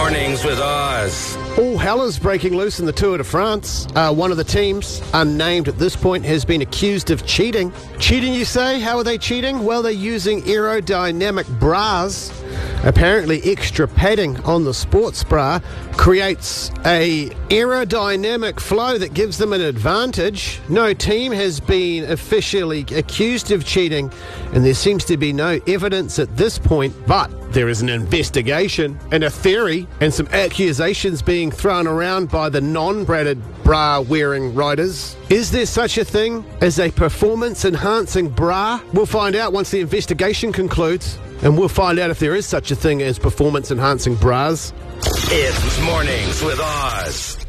Mornings with Oz. All hell is breaking loose in the Tour de France. One of the teams, unnamed at this point, has been accused of cheating. Cheating, you say? How are they cheating? Well, they're using aerodynamic bras. Apparently, extra padding on the sports bra creates a aerodynamic flow that gives them an advantage. No team has been officially accused of cheating, and there seems to be no evidence at this point, but there is an investigation and a theory and some accusations being thrown around by the non-braided bra-wearing riders. Is there such a thing as a performance-enhancing bra? We'll find out once the investigation concludes, and we'll find out if there is such a thing as performance-enhancing bras. It's Mornings with Oz.